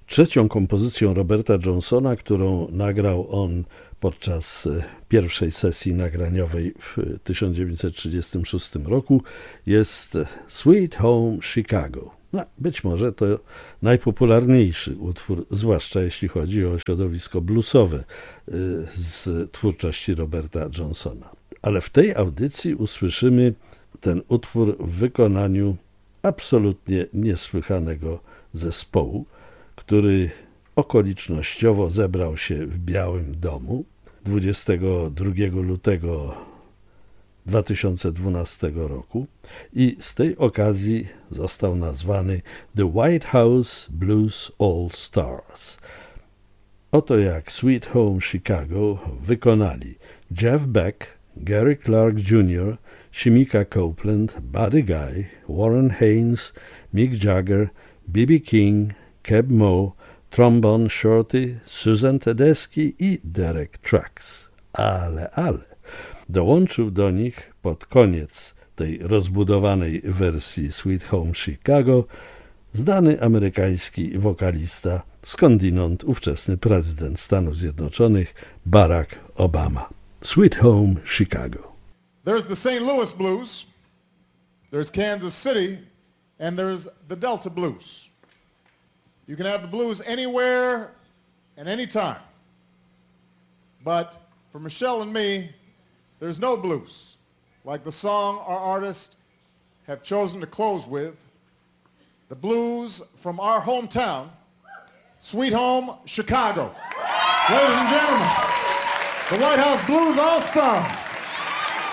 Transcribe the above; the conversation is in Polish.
Trzecią kompozycją Roberta Johnsona, którą nagrał on podczas pierwszej sesji nagraniowej w 1936 roku, jest Sweet Home Chicago. Być może to najpopularniejszy utwór, zwłaszcza jeśli chodzi o środowisko bluesowe z twórczości Roberta Johnsona. Ale w tej audycji usłyszymy ten utwór w wykonaniu absolutnie niesłychanego zespołu, który okolicznościowo zebrał się w Białym Domu 22 lutego 2012 roku i z tej okazji został nazwany The White House Blues All Stars. Oto jak Sweet Home Chicago wykonali Jeff Beck, Gary Clark Jr., Shemika Copeland, Buddy Guy, Warren Haynes, Mick Jagger, B.B. King, Keb Mo, Trombone Shorty, Susan Tedeschi i Derek Trucks. Ale dołączył do nich pod koniec tej rozbudowanej wersji Sweet Home Chicago znany amerykański wokalista, skądinąd ówczesny prezydent Stanów Zjednoczonych Barack Obama. Sweet Home Chicago. There's the St. Louis Blues, there's Kansas City, and there's the Delta Blues. You can have the blues anywhere and anytime. But for Michelle and me, there's no blues like the song our artists have chosen to close with, the blues from our hometown, Sweet Home Chicago. Ladies and gentlemen, the White House Blues All-Stars.